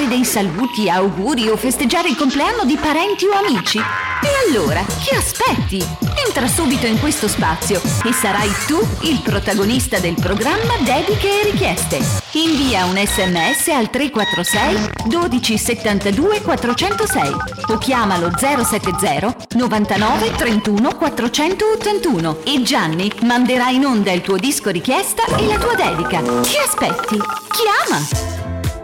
mandare dei saluti, auguri o festeggiare il compleanno di parenti o amici? E allora, che aspetti? Entra subito in questo spazio e sarai tu il protagonista del programma Dediche e richieste. Invia un SMS al 346 12 72 406 o chiamalo 070 99 31 481 e Gianni manderà in onda il tuo disco richiesta e la tua dedica. Che aspetti? Chiama!